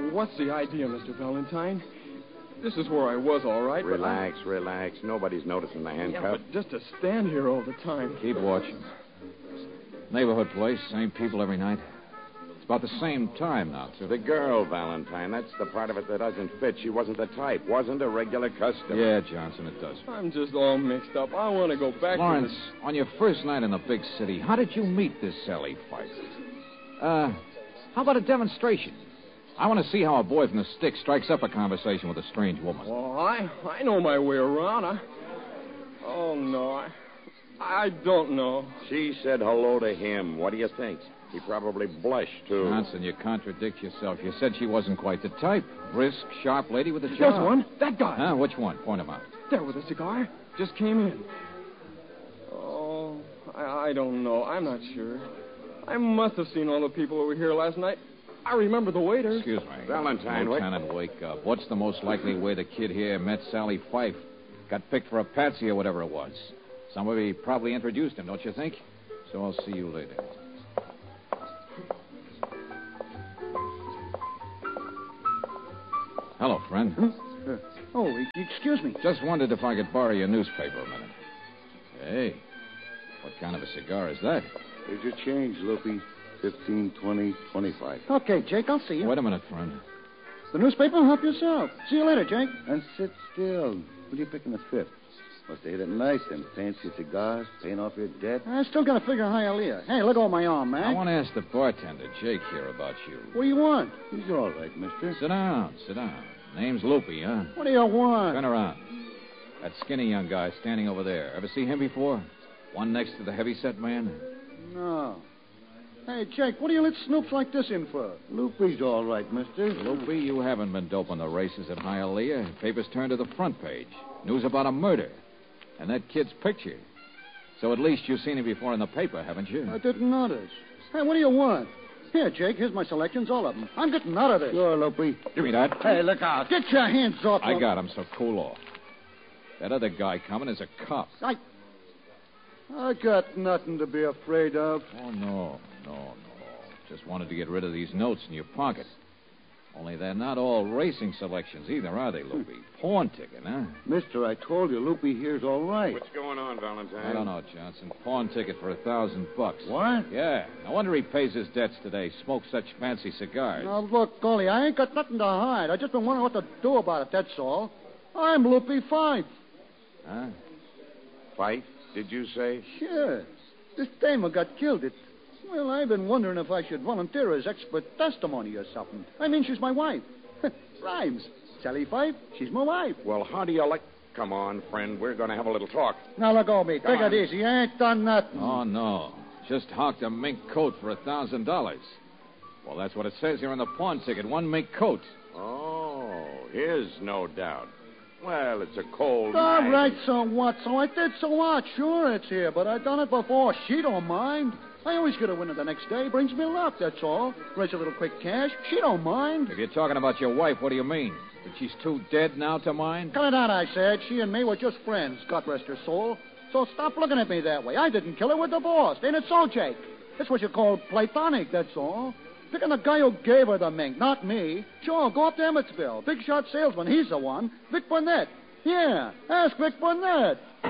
What's the idea, Mr. Valentine? This is where I was, all right. Relax. Nobody's noticing the handcuff. Yeah, but just to stand here all the time. Keep watching. Neighborhood place, same people every night. It's about the same time now, too. The girl, Valentine, that's the part of it that doesn't fit. She wasn't the type, wasn't a regular customer. Yeah, Johnson, it does. I'm just all mixed up. I want to go back Lawrence, to on your first night in the big city, how did you meet this Sally Fife? How about a demonstration? I want to see how a boy from the stick strikes up a conversation with a strange woman. Well, I know my way around. Oh, no. I don't know. She said hello to him. What do you think? He probably blushed, too. Johnson, you contradict yourself. You said she wasn't quite the type. Brisk, sharp lady with a job. There's one. That guy. Huh? Which one? Point him out. There with a cigar. Just came in. Oh, I don't know. I'm not sure. I must have seen all the people over here last night. I remember the waiter. Excuse me. Valentine, Lieutenant, wake up. What's the most likely way the kid here met Sally Fife? Got picked for a patsy or whatever it was. Somebody probably introduced him, don't you think? So I'll see you later. Hello, friend. Excuse me. Just wondered if I could borrow your newspaper a minute. Hey, what kind of a cigar is that? Here's your change, Loopy. 15, 20, 25. Okay, Jake, I'll see you. Wait a minute, friend. The newspaper? Help yourself. See you later, Jake. And sit still. What are you picking the fifth? Must have hit it nice, them fancy cigars, paying off your debt. I still got to figure Hialeah. Hey, look over my arm, man. I want to ask the bartender, Jake, here about you. What do you want? He's all right, mister. Sit down. Name's Loopy, huh? What do you want? Turn around. That skinny young guy standing over there. Ever see him before? One next to the heavyset man? No. Hey, Jake, what do you let snoops like this in for? Loopy's all right, mister. Loopy, you haven't been doping the races at Hialeah. Papers turned to the front page. News about a murder. And that kid's picture. So at least you've seen him before in the paper, haven't you? I didn't notice. Hey, what do you want? Here, Jake, here's my selections, all of them. I'm getting out of this. Sure, Loopy. Give me that. Hey, look out. Get your hands off. I got him, so cool off. That other guy coming is a cop. I got nothing to be afraid of. Oh, no. Just wanted to get rid of these notes in your pocket. Only they're not all racing selections either, are they, Loopy? Pawn ticket, huh? Mister, I told you Loopy here's all right. What's going on, Valentine? I don't know, Johnson. Pawn ticket for $1,000. What? Yeah. No wonder he pays his debts today. Smokes such fancy cigars. Now, look, Golly, I ain't got nothing to hide. I just been wondering what to do about it, that's all. I'm Loopy Fife. Huh? Fife, did you say? Sure. This damer got killed. Well, I've been wondering if I should volunteer as expert testimony or something. I mean, she's my wife. Rhymes. Sally Fife, she's my wife. Well, how do you like... Come on, friend. We're going to have a little talk. Now, let go of me. Take it easy. I ain't done nothing. Oh, no. Just hawked a mink coat for $1,000. Well, that's what it says here on the pawn ticket. One mink coat. Oh, his, no doubt. Well, it's a cold All night. right, so what? So I did, so what? Sure, it's here, but I've done it before. She don't mind. I always get a winner the next day. Brings me luck, that's all. Raise a little quick cash. She don't mind. If you're talking about your wife, what do you mean? That she's too dead now to mind? Cut it out, I said. She and me were just friends, God rest her soul. So stop looking at me that way. I didn't kill her. We're divorced. Ain't it so, Jake? That's what you call platonic, that's all. Picking the guy who gave her the mink, not me. Sure, go up to Emmetsville. Big shot salesman, he's the one. Vic Burnett. Yeah, ask Vic Burnett.